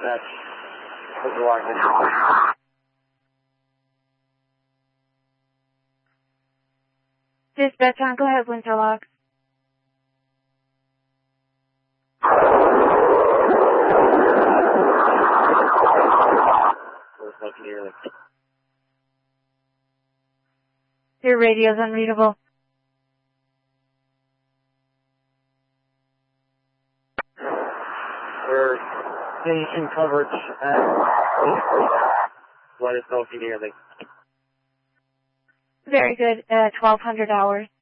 That's Washington. Dispatch on, go ahead, Winterlock. Your radio's unreadable. We're finishing coverage at... Let us know if you hear me. Very good, 1200 hours.